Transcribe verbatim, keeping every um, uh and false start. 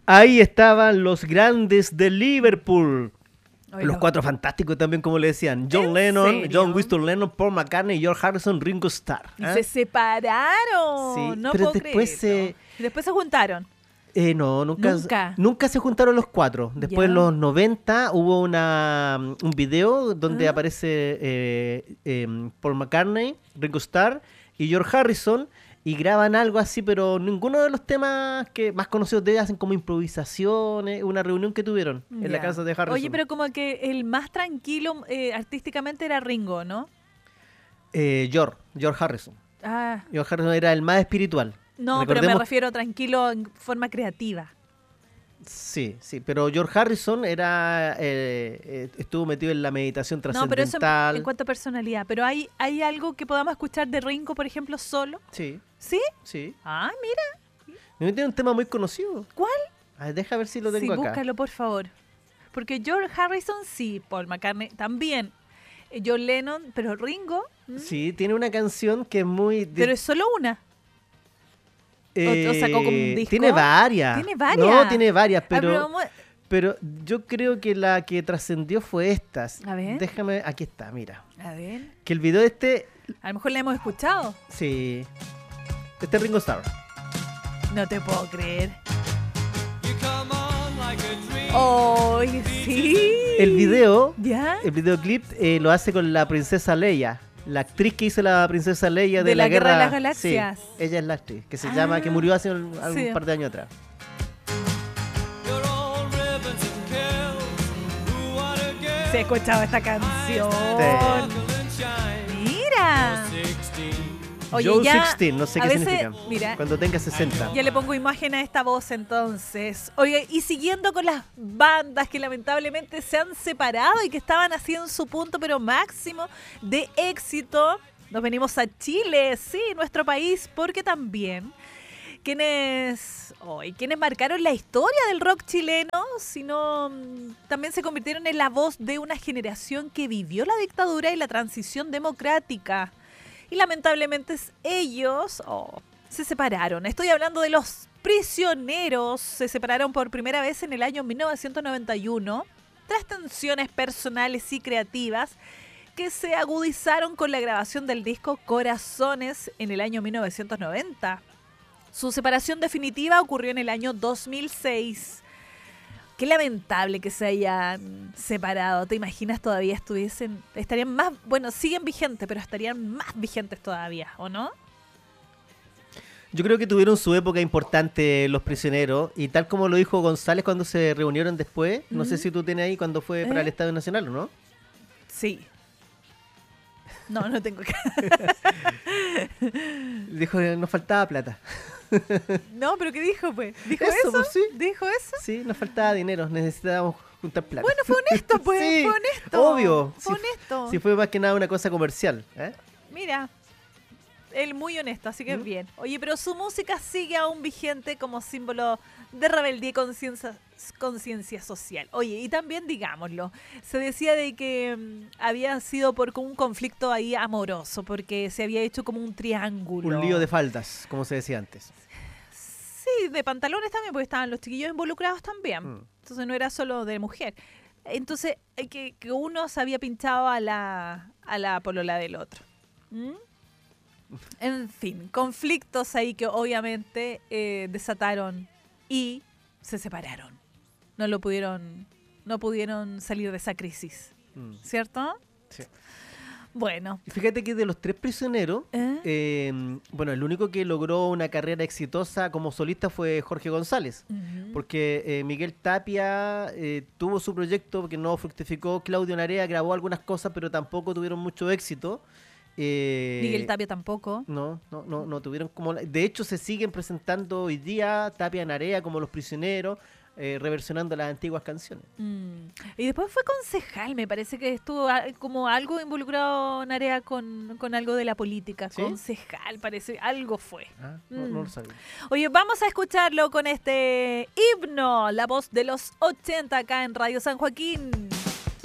Ahí estaban los grandes de Liverpool. Oye, Los cuatro fantásticos también, como le decían. John ¿En Lennon, serio? John Winston Lennon, Paul McCartney, George Harrison, Ringo Starr. Y ¿eh? se separaron. Sí, no pero puedo después creerlo. se- Y después se juntaron. Eh, no, nunca, Nunca. nunca se juntaron los cuatro. Después Ya. en los noventa hubo una, un video donde Ah. aparece eh, eh, Paul McCartney, Ringo Starr y George Harrison y graban algo así, pero ninguno de los temas que más conocidos de ellos hacen como improvisaciones, una reunión que tuvieron en la Ya. casa de Harrison. Oye, pero como que el más tranquilo eh, artísticamente era Ringo, ¿no? Eh, George, George Harrison. Ah, George Harrison era el más espiritual. no, pero me Recordemos- refiero a tranquilo en forma creativa. Sí, sí, pero George Harrison era eh, eh, estuvo metido en la meditación No, pero eso en, trascendental. en cuanto a personalidad. Pero hay, hay algo que podamos escuchar de Ringo, por ejemplo, solo. Sí, ¿Sí? sí. Ah, mira. Me tiene un tema muy conocido. ¿Cuál? A ver, deja ver si lo Sí, tengo acá. búscalo, por favor. Porque George Harrison, sí. Paul McCartney, también. Eh, John Lennon, pero Ringo... ¿m? Sí, tiene una canción que es muy... de- Pero es solo una. eh, o sacó como un disco. Tiene varias. Tiene varias. No, tiene varias, Ah, pero, pero vamos- pero yo creo que la que trascendió fue esta. A ver. Déjame, aquí está, mira. a ver. Que el video este, A lo mejor la hemos escuchado. sí. Este es Ringo Starr. No te puedo creer. ¡Oh, sí! El video, ¿Ya? el videoclip eh, lo hace con la princesa Leia. La actriz que hizo la princesa Leia de, De la Guerra de guerra las Galaxias. Sí, ella es la actriz, que se Ah, llama, que murió hace un, algún sí. par de años atrás. Se ha escuchado esta canción. Mira. Oye, Joe ya, dieciséis, no sé a qué veces, significa. mira, Cuando tenga sesenta. ya le pongo imagen a esta voz entonces. Oye, y siguiendo con las bandas que lamentablemente se han separado y que estaban así en su punto pero máximo de éxito, nos venimos a Chile, sí, nuestro país, porque también quienes, hoy, quienes marcaron la historia del rock chileno, sino mm, también se convirtieron en la voz de una generación que vivió la dictadura y la transición democrática. Y lamentablemente ellos oh, se separaron. Estoy hablando de Los Prisioneros. Se separaron por primera vez en el año mil novecientos noventa y uno, tras tensiones personales y creativas que se agudizaron con la grabación del disco Corazones en el año mil novecientos noventa. Su separación definitiva ocurrió en el año dos mil seis. Qué lamentable que se hayan separado. ¿Te imaginas todavía estuviesen, estarían más, bueno, siguen vigentes, pero estarían más vigentes todavía, ¿o no? Yo creo que tuvieron su época importante Los Prisioneros, y tal como lo dijo González cuando se reunieron después, no sé Ujú. si tú tienes ahí cuando fue para ¿Eh? el Estadio Nacional, ¿o no? Sí. No, no tengo que... Dijo que nos faltaba plata. No, pero ¿qué dijo, pues? ¿Dijo Eso, eso? pues, sí. ¿Dijo eso? Sí, nos faltaba dinero, necesitábamos juntar plata. Bueno, fue honesto, pues, Sí, fue honesto. obvio. Fue Sí, honesto. Sí, fue más que nada una cosa comercial. ¿eh? Mira, él muy honesto, así que ¿Mm? bien. Oye, pero su música sigue aún vigente como símbolo de rebeldía y conciencia conciencia social. Oye, y también digámoslo, se decía de que mm, había sido por un conflicto ahí amoroso, porque se había hecho como un triángulo. Un lío de faldas, como se decía antes. Sí, de pantalones también, porque estaban los chiquillos involucrados también. Mm. Entonces no era solo de mujer. Entonces, eh, que, que uno se había pinchado a la, a la polola del otro. ¿Mm? En fin, conflictos ahí que obviamente eh, desataron y se separaron. No lo pudieron, no pudieron salir de esa crisis, Mm. ¿cierto? Sí. Bueno. Y fíjate que de los tres prisioneros, ¿Eh? eh, bueno, el único que logró una carrera exitosa como solista fue Jorge González. Ujú. Porque eh, Miguel Tapia eh, tuvo su proyecto que no fructificó. Claudio Narea grabó algunas cosas, pero tampoco tuvieron mucho éxito. Eh, Miguel Tapia tampoco. No, no, no, no tuvieron como... la- De hecho, se siguen presentando hoy día Tapia Narea como Los Prisioneros, eh, reversionando las antiguas canciones. Mm. Y después fue concejal, me parece que estuvo a- como algo involucrado Narea con, con algo de la política. ¿Sí? Concejal, parece, algo fue. Ah, no, no Mm. lo sabía. Oye, vamos a escucharlo con este himno, la voz de los ochenta acá en Radio San Joaquín.